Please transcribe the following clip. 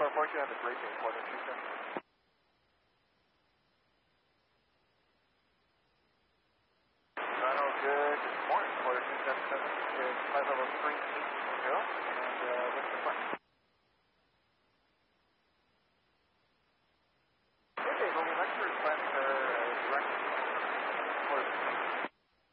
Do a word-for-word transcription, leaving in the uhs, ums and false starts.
four four, you have a briefing, quarter two seven. Toronto, good morning, quarter two seven seven, is flight level three eight zero, and uh, what's the flight? Okay, Golden Lecture, flight